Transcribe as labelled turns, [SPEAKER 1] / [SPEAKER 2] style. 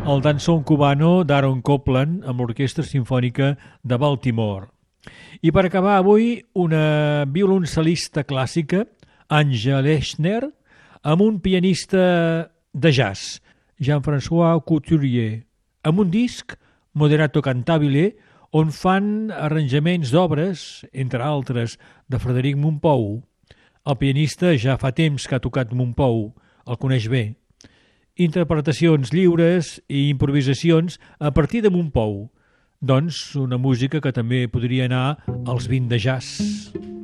[SPEAKER 1] el danzón cubano d'Aaron Copland amb l'Orquestra Simfònica de Baltimore. I per acabar avui, una violoncel·lista clàssica, Angela Lechner, amb un pianista de jazz, Jean-François Couturier, amb un disc, Moderato Cantabile, on fan arranjaments d'obres, entre altres, de Frederic Mompou. El pianista ja fa temps que ha tocat Mompou, el coneix bé. Interpretacions lliures i improvisacions a partir de Mompou. Doncs una música que també podria anar als 20 de jazz.